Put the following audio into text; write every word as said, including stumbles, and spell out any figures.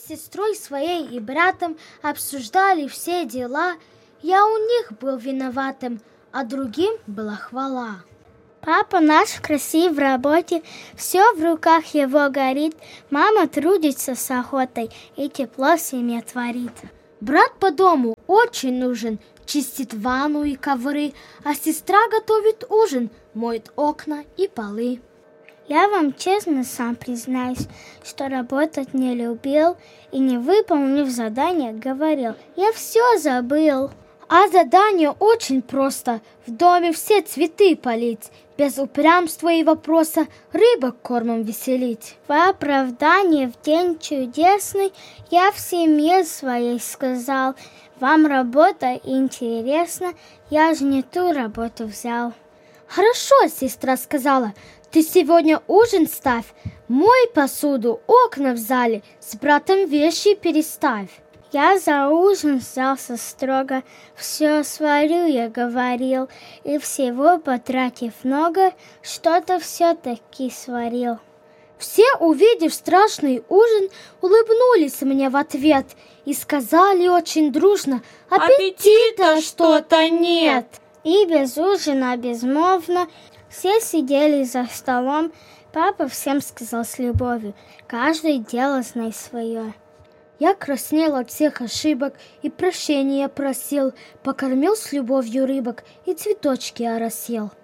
сестрой своей и братом обсуждали все дела. Я у них был виноватым, а другим была хвала. Папа наш красив в работе, все в руках его горит. Мама трудится с охотой и тепло в семье творит. Брат по дому очень нужен, чистит ванну и ковры, а сестра готовит ужин, моет окна и полы. Я вам честно сам признаюсь, что работать не любил и, не выполнив задание, говорил: я все забыл. А задание очень просто: в доме все цветы полить, без упрямства и вопроса рыбок кормом веселить. В оправдании в день чудесный я в семье своей сказал: вам работа интересна, я же не ту работу взял. Хорошо, сестра сказала, ты сегодня ужин ставь, мой посуду, окна в зале, с братом вещи переставь. Я за ужин взялся строго, все сварю, я говорил, и всего потратив много, что-то все-таки сварил. Все, увидев страшный ужин, улыбнулись мне в ответ и сказали очень дружно: аппетита что-то нет. И без ужина безмолвно все сидели за столом. Папа всем сказал с любовью: каждый дело знай свое. Я краснел от всех ошибок и прощения просил, покормил с любовью рыбок и цветочки оросил.